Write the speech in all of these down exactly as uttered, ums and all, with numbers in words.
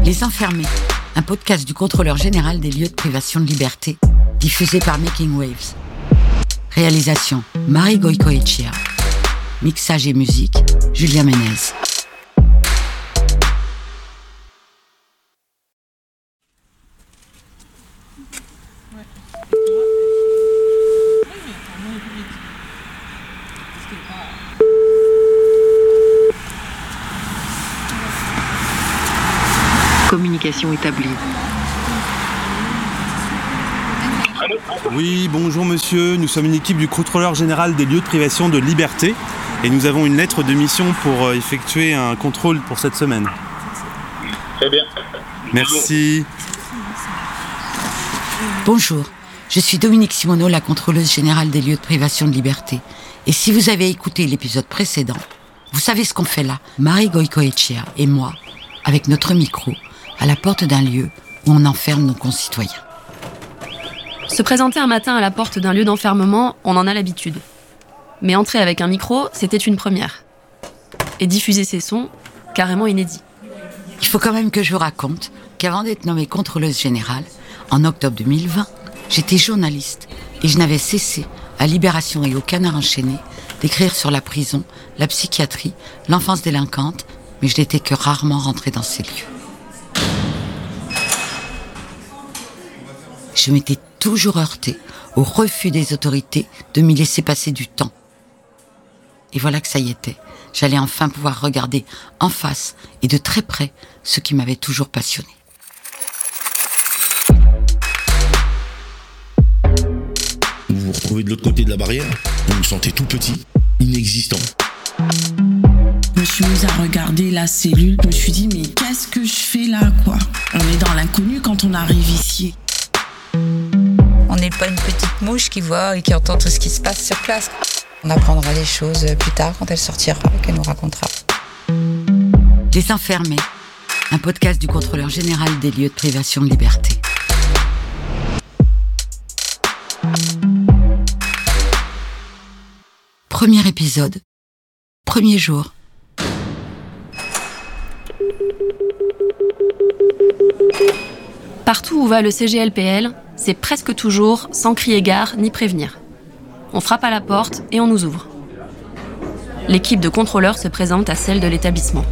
Les Enfermés, un podcast du contrôleur général des lieux de privation de liberté, diffusé par Making Waves. Réalisation, Marie Goicoechea. Mixage et musique, Julia Ménez. Communication établie. Oui, bonjour monsieur, nous sommes une équipe du contrôleur général des lieux de privation de liberté et nous avons une lettre de mission pour effectuer un contrôle pour cette semaine. Très bien. Merci. Bonjour, je suis Dominique Simoneau, la contrôleuse générale des lieux de privation de liberté. Et si vous avez écouté l'épisode précédent, vous savez ce qu'on fait là, Marie Goicoechea et moi, avec notre micro, à la porte d'un lieu où on enferme nos concitoyens. Se présenter un matin à la porte d'un lieu d'enfermement, on en a l'habitude. Mais entrer avec un micro, c'était une première. Et diffuser ces sons, carrément inédit. Il faut quand même que je vous raconte qu'avant d'être nommée contrôleuse générale, en octobre deux mille vingt, j'étais journaliste et je n'avais cessé, à Libération et au Canard enchaîné, d'écrire sur la prison, la psychiatrie, l'enfance délinquante, mais je n'étais que rarement rentrée dans ces lieux. Je m'étais toujours heurtée au refus des autorités de m'y laisser passer du temps. Et voilà que ça y était. J'allais enfin pouvoir regarder en face et de très près ce qui m'avait toujours passionnée. Vous vous retrouvez de l'autre côté de la barrière, vous vous sentez tout petit, inexistant. Je me suis mise à regarder la cellule, je me suis dit mais qu'est-ce que je fais là quoi ? On est dans l'inconnu quand on arrive ici. On n'est pas une petite mouche qui voit et qui entend tout ce qui se passe sur place. On apprendra les choses plus tard quand elle sortira et qu'elle nous racontera. Les Enfermés, un podcast du contrôleur général des lieux de privation de liberté. Premier épisode, premier jour. Partout où va le C G L P L, c'est presque toujours sans crier gare ni prévenir. On frappe à la porte et on nous ouvre. L'équipe de contrôleurs se présente à celle de l'établissement.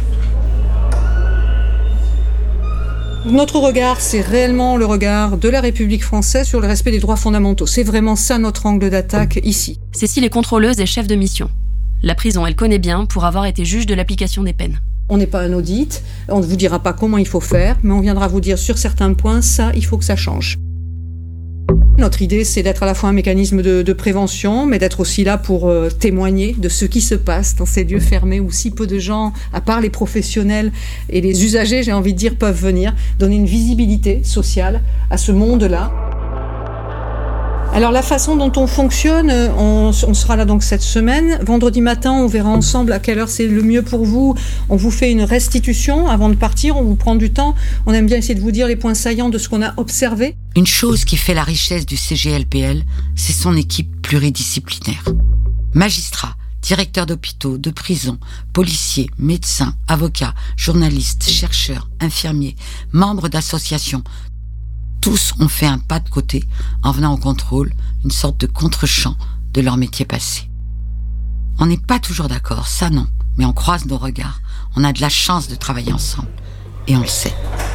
Notre regard, c'est réellement le regard de la République française sur le respect des droits fondamentaux. C'est vraiment ça notre angle d'attaque ici. Cécile est contrôleuse et chef de mission. La prison, elle connaît bien pour avoir été juge de l'application des peines. On n'est pas un audit, on ne vous dira pas comment il faut faire, mais on viendra vous dire sur certains points, ça, il faut que ça change. Notre idée, c'est d'être à la fois un mécanisme de, de prévention, mais d'être aussi là pour euh, témoigner de ce qui se passe dans ces lieux fermés où si peu de gens, à part les professionnels et les usagers, j'ai envie de dire, peuvent venir, donner une visibilité sociale à ce monde-là. Alors la façon dont on fonctionne, on, on sera là donc cette semaine. Vendredi matin, on verra ensemble à quelle heure c'est le mieux pour vous. On vous fait une restitution avant de partir, on vous prend du temps. On aime bien essayer de vous dire les points saillants de ce qu'on a observé. Une chose qui fait la richesse du C G L P L, c'est son équipe pluridisciplinaire. Magistrats, directeurs d'hôpitaux, de prisons, policiers, médecins, avocats, journalistes, chercheurs, infirmiers, membres d'associations. Tous ont fait un pas de côté en venant au contrôle, une sorte de contre-champ de leur métier passé. On n'est pas toujours d'accord, ça non, mais on croise nos regards. On a de la chance de travailler ensemble, et on le sait.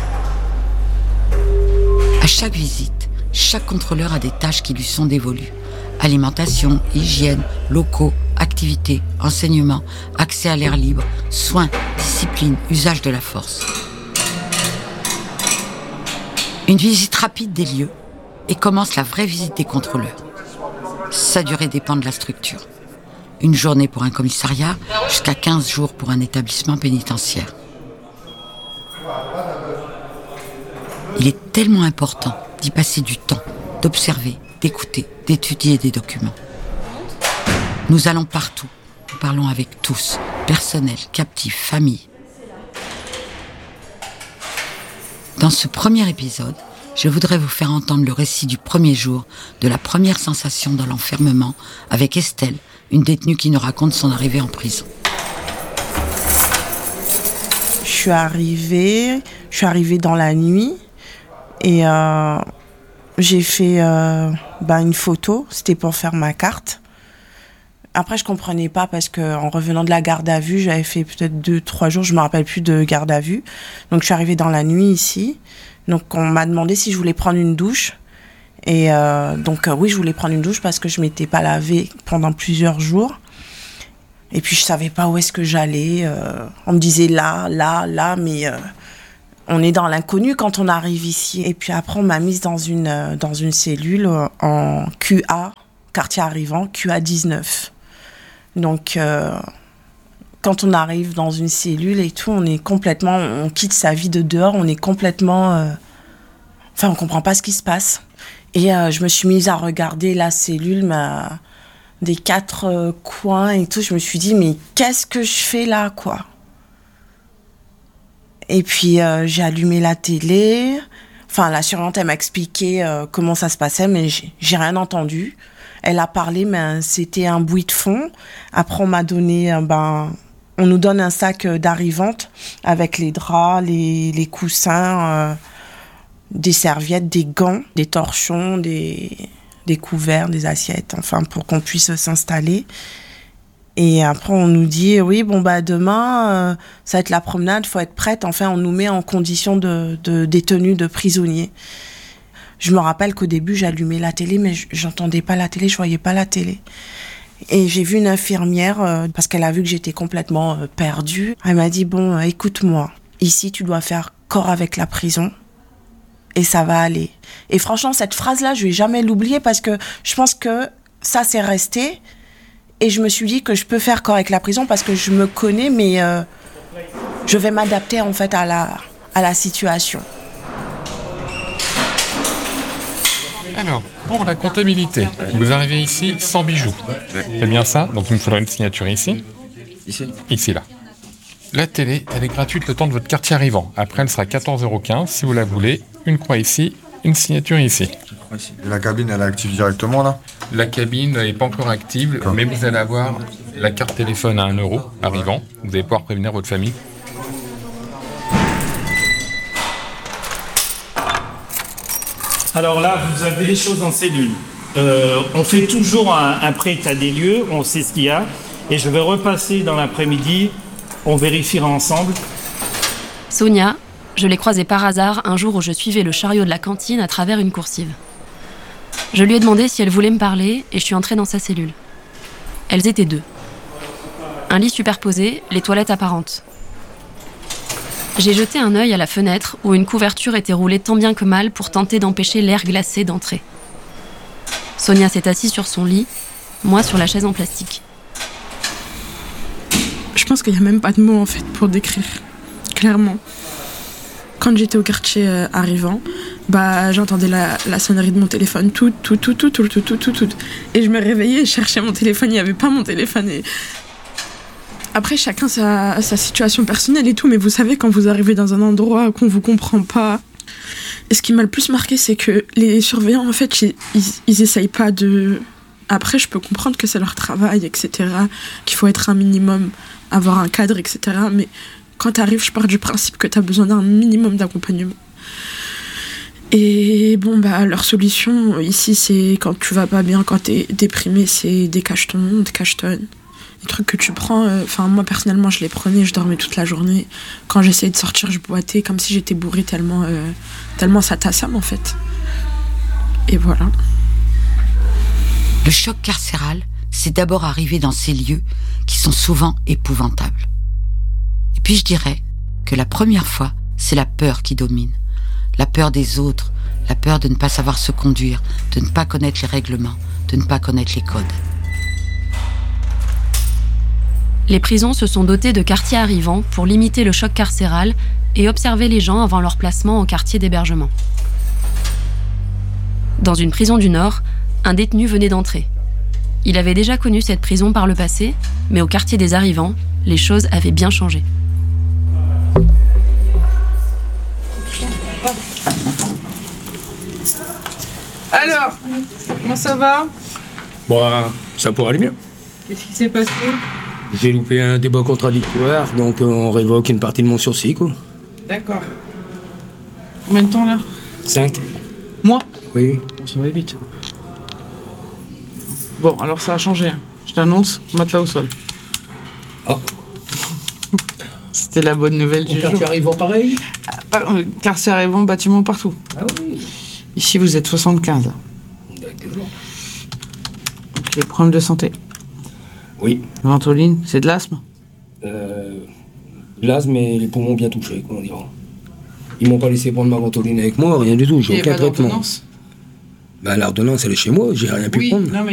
À chaque visite, chaque contrôleur a des tâches qui lui sont dévolues. Alimentation, hygiène, locaux, activités, enseignement, accès à l'air libre, soins, discipline, usage de la force. Une visite rapide des lieux et commence la vraie visite des contrôleurs. Sa durée dépend de la structure. Une journée pour un commissariat, jusqu'à quinze jours pour un établissement pénitentiaire. Il est tellement important d'y passer du temps, d'observer, d'écouter, d'étudier des documents. Nous allons partout, nous parlons avec tous, personnel, captifs, famille. Dans ce premier épisode, je voudrais vous faire entendre le récit du premier jour, de la première sensation dans l'enfermement, avec Estelle, une détenue qui nous raconte son arrivée en prison. Je suis arrivée, je suis arrivée dans la nuit et euh, j'ai fait euh, bah, une photo, c'était pour faire ma carte. Après, je comprenais pas parce qu'en revenant de la garde à vue, j'avais fait peut-être deux, trois jours, je me rappelle plus de garde à vue. Donc, je suis arrivée dans la nuit ici. Donc, on m'a demandé si je voulais prendre une douche. Et euh, donc, euh, oui, je voulais prendre une douche parce que je m'étais pas lavée pendant plusieurs jours. Et puis, je savais pas où est-ce que j'allais. Euh, on me disait là, là, là, mais euh, on est dans l'inconnu quand on arrive ici. Et puis après, on m'a mise dans une, euh, dans une cellule en Q A, quartier arrivant, Q A dix-neuf. Donc, euh, quand on arrive dans une cellule et tout, on est complètement, on quitte sa vie de dehors, on est complètement, euh, enfin, on comprend pas ce qui se passe. Et euh, je me suis mise à regarder la cellule, ma, des quatre euh, coins et tout. Je me suis dit, mais qu'est-ce que je fais là, quoi? Et puis, euh, j'ai allumé la télé. Enfin, la surveillante, elle m'a expliqué euh, comment ça se passait, mais j'ai, j'ai rien entendu. Elle a parlé, mais c'était un bruit de fond. Après, on m'a donné, ben, on nous donne un sac d'arrivante avec les draps, les, les coussins, euh, des serviettes, des gants, des torchons, des, des couverts, des assiettes, enfin, pour qu'on puisse s'installer. Et après, on nous dit, oui, bon, bah, demain, euh, ça va être la promenade, il faut être prête. Enfin, on nous met en condition de, de détenus, de prisonniers. Je me rappelle qu'au début, j'allumais la télé, mais j'entendais pas la télé, je voyais pas la télé. Et j'ai vu une infirmière, euh, parce qu'elle a vu que j'étais complètement euh, perdue. Elle m'a dit, bon, euh, écoute-moi, ici, tu dois faire corps avec la prison, et ça va aller. Et franchement, cette phrase-là, je vais jamais l'oublier, parce que je pense que ça, c'est resté. Et je me suis dit que je peux faire corps avec la prison, parce que je me connais, mais euh, je vais m'adapter, en fait, à la, à la situation. Alors, pour la comptabilité, vous arrivez ici sans bijoux. C'est bien ça? Donc il me faudra une signature ici. Ici? Ici, là. La télé, elle est gratuite le temps de votre quartier arrivant. Après, elle sera quatorze euros quinze si vous la voulez. Une croix ici, une signature ici. Et la cabine, elle est active directement, là? La cabine n'est pas encore active, D'accord. mais vous allez avoir la carte téléphone à un euro arrivant. Vous allez pouvoir prévenir votre famille. Alors là, vous avez les choses en cellule. Euh, on fait toujours un, un pré-état des lieux, on sait ce qu'il y a. Et je vais repasser dans l'après-midi, on vérifiera ensemble. Sonia, je l'ai croisée par hasard un jour où je suivais le chariot de la cantine à travers une coursive. Je lui ai demandé si elle voulait me parler et je suis entrée dans sa cellule. Elles étaient deux. Un lit superposé, les toilettes apparentes. J'ai jeté un œil à la fenêtre où une couverture était roulée tant bien que mal pour tenter d'empêcher l'air glacé d'entrer. Sonia s'est assise sur son lit, moi sur la chaise en plastique. Je pense qu'il n'y a même pas de mots en fait pour décrire, clairement. Quand j'étais au quartier euh, arrivant, bah j'entendais la, la sonnerie de mon téléphone, tout, tout, tout, tout, tout, tout, tout, tout, tout. Et je me réveillais, je cherchais mon téléphone, il n'y avait pas mon téléphone. Et... Après, chacun sa, sa situation personnelle et tout, mais vous savez, quand vous arrivez dans un endroit qu'on vous comprend pas... Et ce qui m'a le plus marqué, c'est que les surveillants, en fait, ils, ils, ils essayent pas de... Après, je peux comprendre que c'est leur travail, et cetera, qu'il faut être un minimum, avoir un cadre, et cetera. Mais quand t'arrives, je pars du principe que t'as besoin d'un minimum d'accompagnement. Et bon, bah, leur solution, ici, c'est quand tu vas pas bien, quand t'es déprimé, c'est des cachetons, des cachetonnes. Des trucs que tu prends, enfin euh, moi personnellement je les prenais, je dormais toute la journée. Quand j'essayais de sortir, je boitais comme si j'étais bourrée tellement, euh, tellement ça t'assomme en fait. Et voilà. Le choc carcéral, c'est d'abord arrivé dans ces lieux qui sont souvent épouvantables. Et puis je dirais que la première fois, c'est la peur qui domine. La peur des autres, la peur de ne pas savoir se conduire, de ne pas connaître les règlements, de ne pas connaître les codes. Les prisons se sont dotées de quartiers arrivants pour limiter le choc carcéral et observer les gens avant leur placement en quartier d'hébergement. Dans une prison du Nord, un détenu venait d'entrer. Il avait déjà connu cette prison par le passé, mais au quartier des arrivants, les choses avaient bien changé. Alors, comment ça va? Bon, ça pourrait aller mieux. Qu'est-ce qui s'est passé? J'ai loupé un débat contradictoire, donc euh, on révoque une partie de mon sursis, quoi. D'accord. Combien de temps, là? Cinq. Moi? Oui. On s'en va vite. Bon, alors ça a changé. Hein. Je t'annonce, matelas au sol. Ah. C'était la bonne nouvelle du jour. Quartier arrivant pareil? Ah, euh, quartier arrivant, bâtiment partout. Ah oui. Ici, vous êtes soixante-quinze. D'accord. Ok, problème de santé. Oui. Ventoline, c'est de l'asthme? Euh, l'asthme et les poumons bien touchés, comment dire. Ils m'ont pas laissé prendre ma ventoline avec moi, rien du tout, j'ai aucun traitement. L'ordonnance? Bah l'ordonnance, elle est chez moi, j'ai rien pu oui, prendre. Non, mais